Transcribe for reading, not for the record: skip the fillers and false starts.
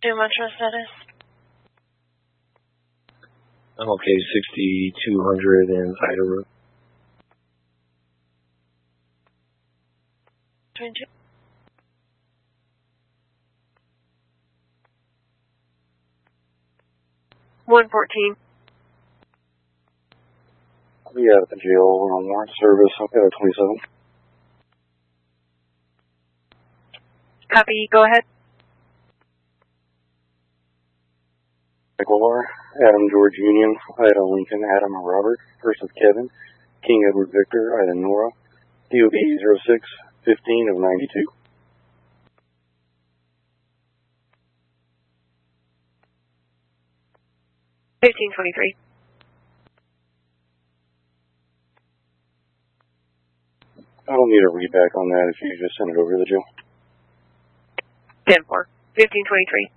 Metro status. I'm okay, 6200 in Idaho. 22. $114. I'll be out at the jail on warrant service. I've got a 27. Copy, go ahead. Equilar, Adam George Union, Ida Lincoln, Adam Robert, Person Kevin, King Edward Victor, Ida Nora, DOB 0615 of 92. $1523. I don't need a readback on that if you just send it over to the jail. 10-4. $1523.